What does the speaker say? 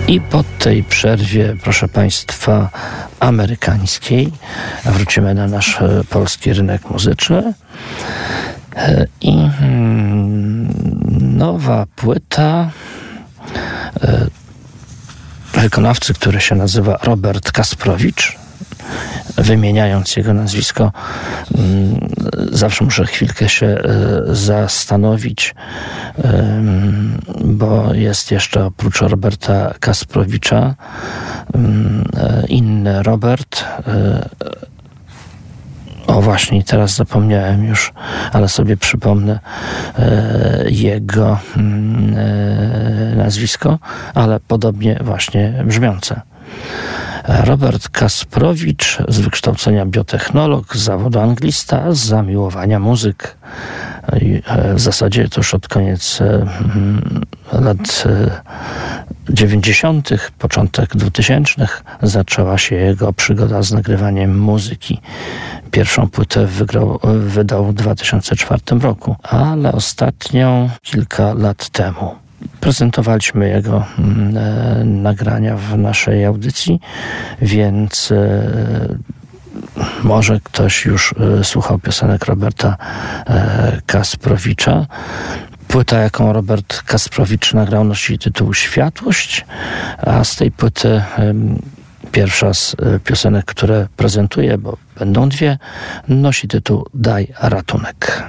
I po tej przerwie, proszę Państwa, amerykańskiej, wrócimy na nasz polski rynek muzyczny i nowa płyta wykonawcy, który się nazywa Robert Kasprowicz. Wymieniając jego nazwisko, zawsze muszę chwilkę się zastanowić, bo jest jeszcze oprócz Roberta Kasprowicza inny Robert. O właśnie, teraz zapomniałem już, ale sobie przypomnę jego nazwisko, ale podobnie właśnie brzmiące. Robert Kasprowicz, z wykształcenia biotechnolog, z zawodu anglista, z zamiłowania muzyk. W zasadzie to już od koniec lat 90., początek 2000 zaczęła się jego przygoda z nagrywaniem muzyki. Pierwszą płytę wydał w 2004 roku, ale ostatnią kilka lat temu. Prezentowaliśmy jego nagrania w naszej audycji, więc może ktoś już słuchał piosenek Roberta Kasprowicza. Płyta, jaką Robert Kasprowicz nagrał, nosi tytuł Światłość, a z tej płyty pierwsza z piosenek, które prezentuje, bo będą dwie, nosi tytuł Daj ratunek.